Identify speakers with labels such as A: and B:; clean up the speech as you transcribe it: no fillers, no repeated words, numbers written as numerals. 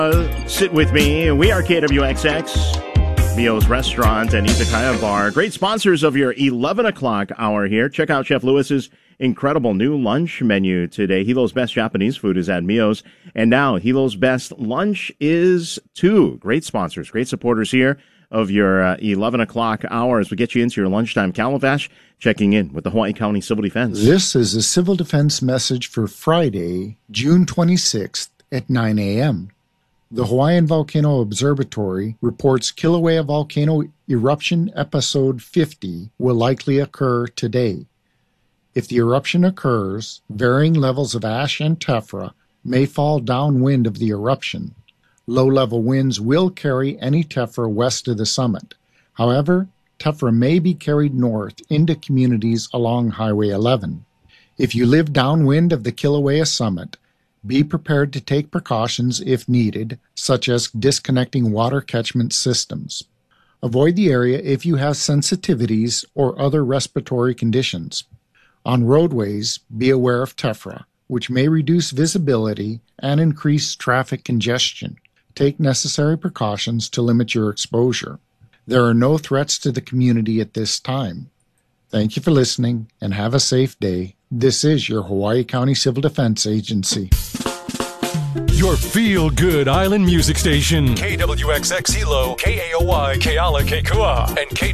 A: Sit with me. We are KWXX, Mio's Restaurant and Izakaya Bar. Great sponsors of your 11 o'clock hour here. Check out Chef Lewis's incredible new lunch menu today. Hilo's best Japanese food is at Mio's. And now Hilo's best lunch is too. Great sponsors, great supporters here of your 11 o'clock hour as we get you into your lunchtime. Calabash checking in with the Hawaii County Civil Defense.
B: This is a civil defense message for Friday, June 26th at 9 a.m. The Hawaiian Volcano Observatory reports Kilauea Volcano Eruption Episode 50 will likely occur today. If the eruption occurs, varying levels of ash and tephra may fall downwind of the eruption. Low-level winds will carry any tephra west of the summit. However, tephra may be carried north into communities along Highway 11. If you live downwind of the Kilauea summit, be prepared to take precautions if needed, such as disconnecting water catchment systems. Avoid the area if you have sensitivities or other respiratory conditions. On roadways, be aware of tephra, which may reduce visibility and increase traffic congestion. Take necessary precautions to limit your exposure. There are no threats to the community at this time. Thank you for listening and have a safe day. This is your Hawaii County Civil Defense Agency.
C: Your feel-good island music station. KWXX Hilo, KAOY, Keala, Kekua, and